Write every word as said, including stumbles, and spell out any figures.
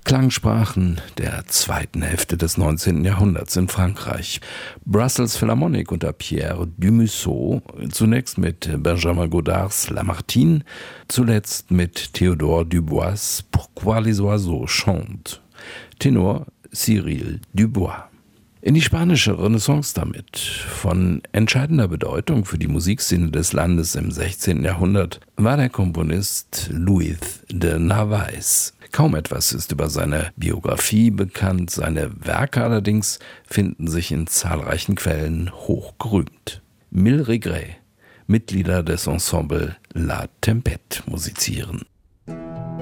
Klangsprachen der zweiten Hälfte des neunzehnten Jahrhunderts in Frankreich. Brussels Philharmonic unter Pierre Dumusseau, zunächst mit Benjamin Godards Lamartine, zuletzt mit Théodore Dubois Pourquoi les oiseaux chantent. Tenor Cyril Dubois. In die spanische Renaissance damit. Von entscheidender Bedeutung für die Musikszene des Landes im sechzehnten Jahrhundert war der Komponist Luis de Narváez. Kaum etwas ist über seine Biografie bekannt, seine Werke allerdings finden sich in zahlreichen Quellen hochgerühmt. Mille Regrets, Mitglieder des Ensemble La Tempête musizieren.